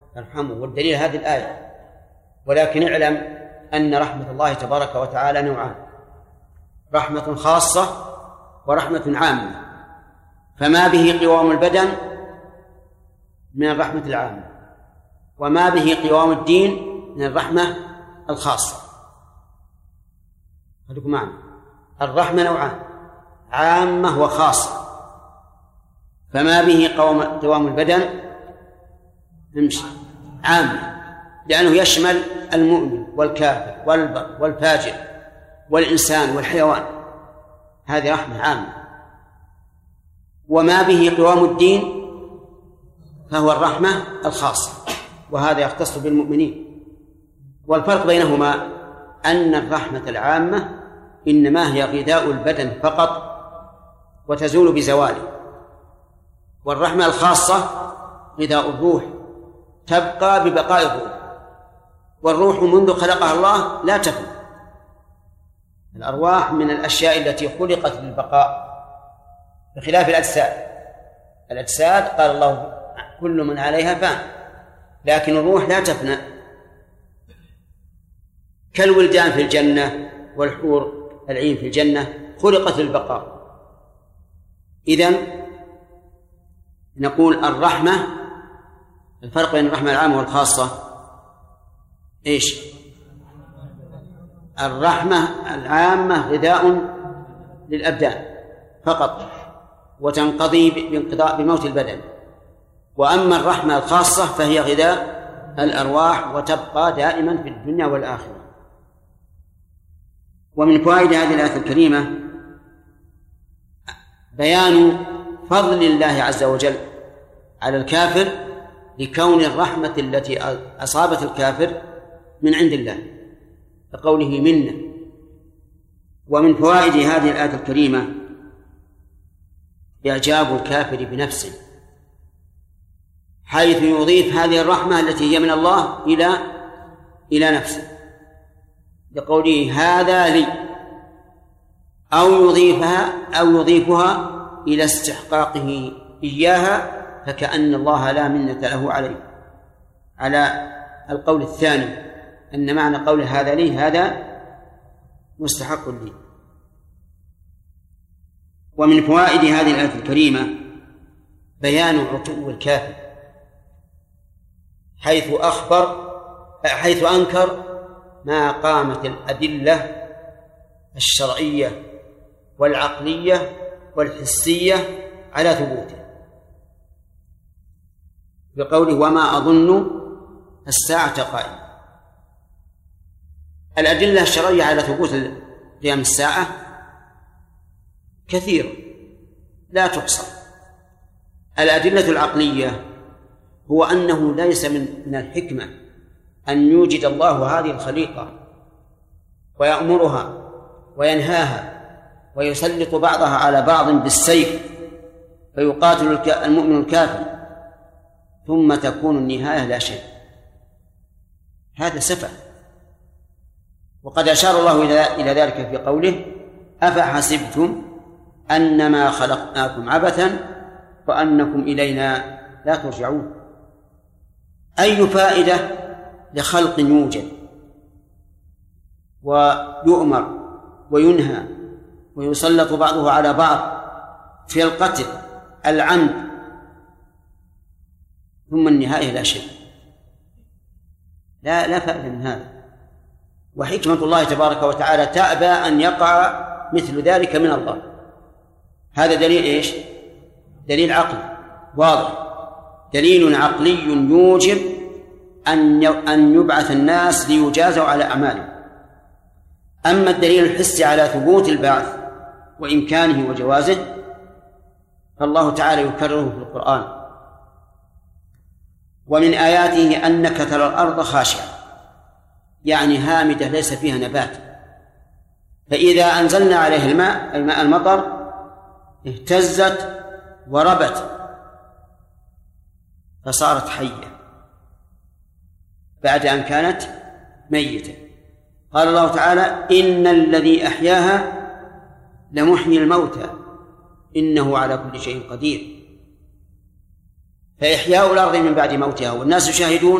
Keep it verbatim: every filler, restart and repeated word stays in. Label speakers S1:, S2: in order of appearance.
S1: ارحموا، والدليل هذه الآية. ولكن اعلم أن رحمة الله تبارك وتعالى نوعان: رحمة خاصة ورحمة عامة. فما به قوام البدن من الرحمة العامة، وما به قوام الدين من الرحمة الخاصة. خليكم معنا، الرحمة نوعان: عامة وخاصة. فما به قوام البدن نمشي عامة، لأنه يشمل المؤمن والكافر والبر والفاجر والإنسان والحيوان، هذه رحمة عامة. وما به قوام الدين فهو الرحمة الخاصة، وهذا يختص بالمؤمنين. والفرق بينهما أن الرحمة العامة إنما هي غذاء البدن فقط وتزول بزواله، والرحمة الخاصة غذاء الروح تبقى ببقاء الروح، والروح منذ خلقها الله لا تفنى. الأرواح من الأشياء التي خلقت للبقاء بخلاف الأجساد. الأجساد قال الله كل من عليها فان، لكن الروح لا تفنى، كالولدان في الجنة والحور العين في الجنة خلقت للبقاء. إذن نقول الرحمة، الفرق بين الرحمة العامة والخاصة إيش؟ الرحمة العامة غذاء للأبدان فقط وتنقضي بانقضاء بموت البدن، وأما الرحمة الخاصة فهي غذاء الأرواح وتبقى دائما في الدنيا والآخرة. ومن فوائد هذه الآية الكريمة بيان فضل الله عز وجل على الكافر لكون الرحمة التي أصابت الكافر من عند الله، كقوله منا. ومن فوائد هذه الآية الكريمة إعجاب الكافر بنفسه، حيث يضيف هذه الرحمة التي هي من الله إلى إلى نفسه، لقوله هذا لي، أو يضيفها أو يضيفها إلى استحقاقه إياها، فكأن الله لا منة له عليه، على القول الثاني أن معنى قول هذا لي هذا مستحق لي. ومن فوائد هذه الآية الكريمة بيان عتو الكافر، حيث أخبر حيث أنكر ما قامت الأدلة الشرعية والعقلية والحسية على ثبوته، بقوله وما أظن الساعة قائمة. الأدلة الشرعية على ثبوت قيام الساعة كثيرة لا تحصى. الأدلة العقلية هو أنه ليس من من الحكمة أن يوجد الله هذه الخليقة ويأمرها وينهاها ويسلط بعضها على بعض بالسيف فيقاتل المؤمن الكافر ثم تكون النهاية لا شيء، هذا سفه. وقد أشار الله إلى ذلك في قوله أفحسبتم أنما خلقناكم عبثا وأنكم إلينا لا ترجعون. أي فائدة لخلق يوجد ويؤمر وينهى ويسلط بعضه على بعض في القتل العمد ثم النهاية لا شيء؟ لا لا فائدة من هذا. وحكمة الله تبارك وتعالى تأبى أن يقع مثل ذلك من الله. هذا دليل إيش؟ دليل عقلي واضح، دليل عقلي يوجب أن أن يبعث الناس ليجازوا على أعمالهم. أما الدليل الحسي على ثبوت البعث وإمكانه وجوازه فالله تعالى يكرره في القرآن. ومن آياته أنك ترى الأرض خاشعة، يعني هامدة ليس فيها نبات، فإذا أنزلنا عليه الماء الماء المطر اهتزت وربت فصارت حية بعد أن كانت ميتة. قال الله تعالى إن الذي أحياها لمحيي الموتى إنه على كل شيء قدير. فإحياء الأرض من بعد موتها والناس يشاهدون